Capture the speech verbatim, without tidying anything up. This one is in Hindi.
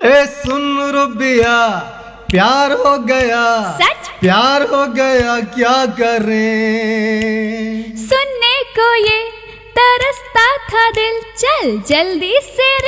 ए सुन रुबिया प्यार हो गया, सच प्यार हो गया क्या करें। सुनने को ये तरसता था दिल, चल जल्दी से